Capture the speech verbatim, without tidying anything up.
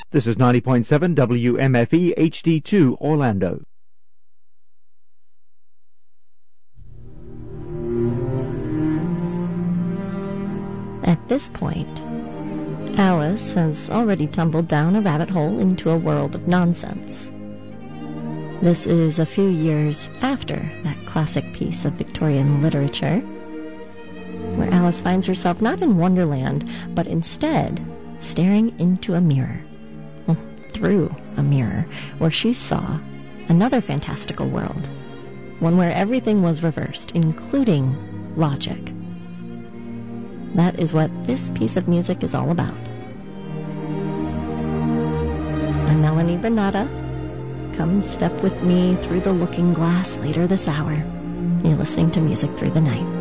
This is ninety point seven W M F E H D two Orlando. At this point, Alice has already tumbled down a rabbit hole into a world of nonsense. This is a few years after that classic piece of Victorian literature, where Alice finds herself not in Wonderland, but instead staring into a mirror, well, through a mirror, where she saw another fantastical world, one where everything was reversed, including logic. That is what this piece of music is all about. I'm Melanie Bernata. Come step with me through the looking glass later this hour. You're listening to Music Through the Night.